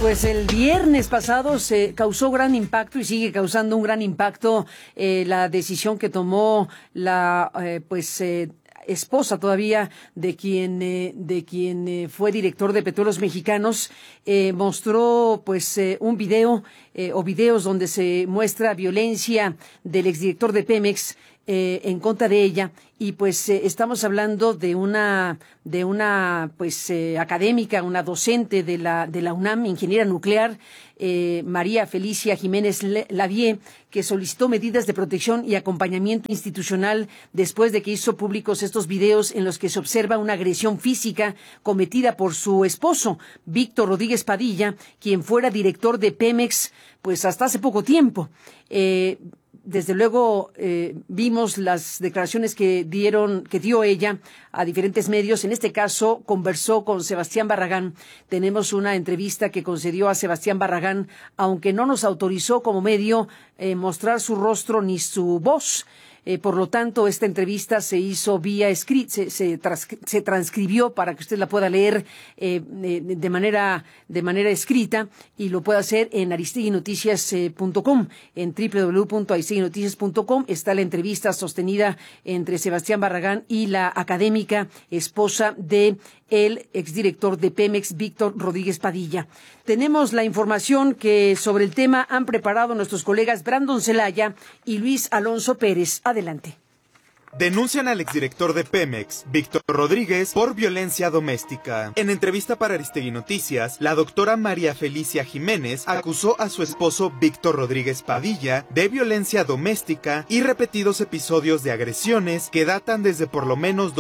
Pues el viernes pasado se causó gran impacto y sigue causando un gran impacto la decisión que tomó la esposa todavía de quien fue director de Petróleos Mexicanos. Mostró un video o videos donde se muestra violencia del exdirector de Pemex en contra de ella, y estamos hablando de una académica, una docente de la UNAM, ingeniera nuclear, María Felicia Jiménez Lavie, que solicitó medidas de protección y acompañamiento institucional después de que hizo públicos estos videos en los que se observa una agresión física cometida por su esposo, Víctor Rodríguez Padilla, quien fuera director de Pemex hasta hace poco tiempo. Desde luego vimos las declaraciones que dio ella a diferentes medios. En este caso conversó con Sebastián Barragán. Tenemos una entrevista que concedió a Sebastián Barragán, aunque no nos autorizó como medio mostrar su rostro ni su voz. Por lo tanto, esta entrevista se hizo vía escrita, se transcribió para que usted la pueda leer de manera escrita, y lo puede hacer en aristeguinoticias.com, en www.aristeguinoticias.com. Está la entrevista sostenida entre Sebastián Barragán y la académica esposa de el exdirector de Pemex, Víctor Rodríguez Padilla. Tenemos la información que sobre el tema han preparado nuestros colegas Brandon Celaya y Luis Alonso Pérez. Adelante. Denuncian al exdirector de Pemex, Víctor Rodríguez, por violencia doméstica. En entrevista para Aristegui Noticias, la doctora María Felicia Jiménez acusó a su esposo Víctor Rodríguez Padilla de violencia doméstica y repetidos episodios de agresiones que datan desde por lo menos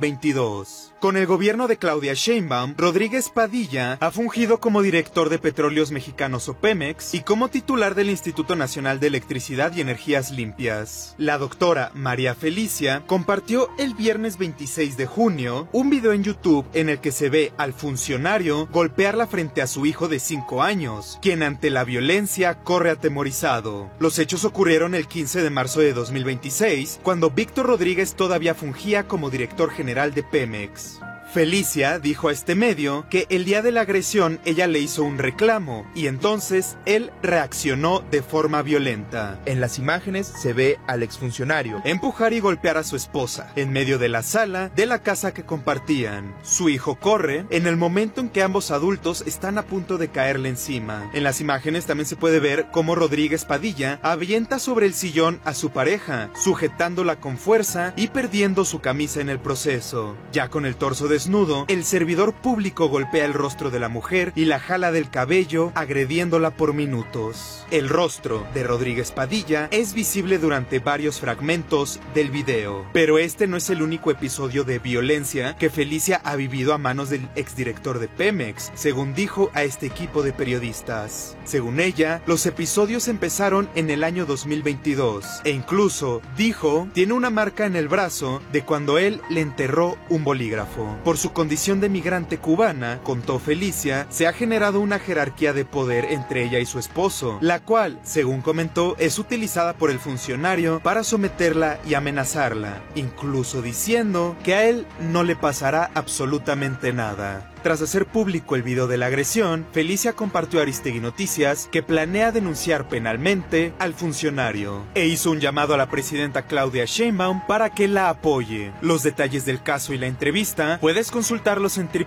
2022. Con el gobierno de Claudia Sheinbaum, Rodríguez Padilla ha fungido como director de Petróleos Mexicanos o Pemex y como titular del Instituto Nacional de Electricidad y Energías Limpias. La doctora María Felicia compartió el viernes 26 de junio un video en YouTube en el que se ve al funcionario golpearla frente a su hijo de 5 años, quien ante la violencia corre atemorizado. Los hechos ocurrieron el 15 de marzo de 2026, cuando Víctor Rodríguez todavía fungía como director general de Pemex. Felicia dijo a este medio que el día de la agresión ella le hizo un reclamo y entonces él reaccionó de forma violenta. En las imágenes se ve al exfuncionario empujar y golpear a su esposa en medio de la sala de la casa que compartían. Su hijo corre en el momento en que ambos adultos están a punto de caerle encima. En las imágenes también se puede ver cómo Rodríguez Padilla avienta sobre el sillón a su pareja, sujetándola con fuerza y perdiendo su camisa en el proceso. Ya con el torso desnudo, el servidor público golpea el rostro de la mujer y la jala del cabello, agrediéndola por minutos. El rostro de Rodríguez Padilla es visible durante varios fragmentos del video. Pero este no es el único episodio de violencia que Felicia ha vivido a manos del exdirector de Pemex, según dijo a este equipo de periodistas. Según ella, los episodios empezaron en el año 2022 e incluso, dijo, tiene una marca en el brazo de cuando él le enterró un bolígrafo. Por su condición de migrante cubana, contó Felicia, se ha generado una jerarquía de poder entre ella y su esposo, la cual, según comentó, es utilizada por el funcionario para someterla y amenazarla, incluso diciendo que a él no le pasará absolutamente nada. Tras hacer público el video de la agresión, Felicia compartió a Aristegui Noticias que planea denunciar penalmente al funcionario e hizo un llamado a la presidenta Claudia Sheinbaum para que la apoye. Los detalles del caso y la entrevista puedes consultarlos en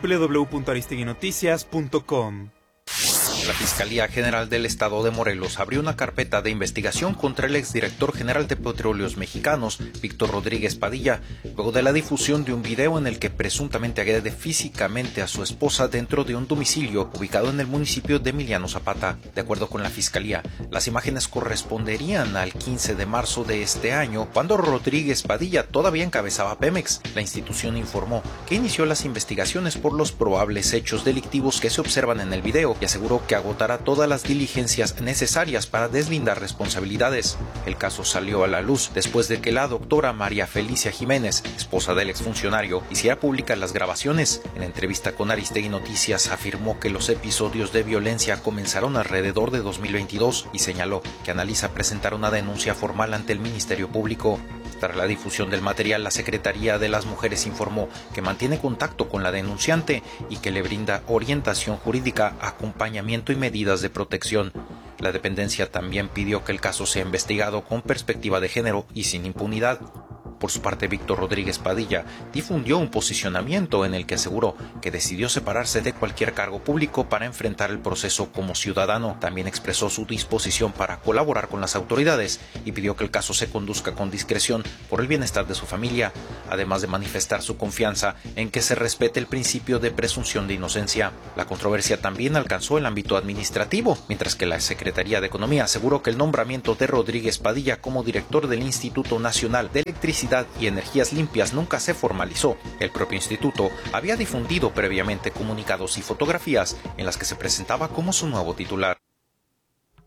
www.aristeguinoticias.com. La Fiscalía General del Estado de Morelos abrió una carpeta de investigación contra el exdirector general de Petróleos Mexicanos, Víctor Rodríguez Padilla, luego de la difusión de un video en el que presuntamente agrede físicamente a su esposa dentro de un domicilio ubicado en el municipio de Emiliano Zapata. De acuerdo con la Fiscalía, las imágenes corresponderían al 15 de marzo de este año, cuando Rodríguez Padilla todavía encabezaba Pemex. La institución informó que inició las investigaciones por los probables hechos delictivos que se observan en el video y aseguró que agotará todas las diligencias necesarias para deslindar responsabilidades. El caso salió a la luz después de que la doctora María Felicia Jiménez, esposa del exfuncionario, hiciera públicas las grabaciones. En entrevista con Aristegui Noticias afirmó que los episodios de violencia comenzaron alrededor de 2022 y señaló que analiza presentar una denuncia formal ante el Ministerio Público. Tras la difusión del material, la Secretaría de las Mujeres informó que mantiene contacto con la denunciante y que le brinda orientación jurídica, acompañamiento y medidas de protección. La dependencia también pidió que el caso sea investigado con perspectiva de género y sin impunidad. Por su parte, Víctor Rodríguez Padilla difundió un posicionamiento en el que aseguró que decidió separarse de cualquier cargo público para enfrentar el proceso como ciudadano. También expresó su disposición para colaborar con las autoridades y pidió que el caso se conduzca con discreción por el bienestar de su familia, además de manifestar su confianza en que se respete el principio de presunción de inocencia. La controversia también alcanzó el ámbito administrativo, mientras que la Secretaría de Economía aseguró que el nombramiento de Rodríguez Padilla como director del Instituto Nacional de Electricidad y Energías Limpias nunca se formalizó. El propio instituto había difundido previamente comunicados y fotografías en las que se presentaba como su nuevo titular.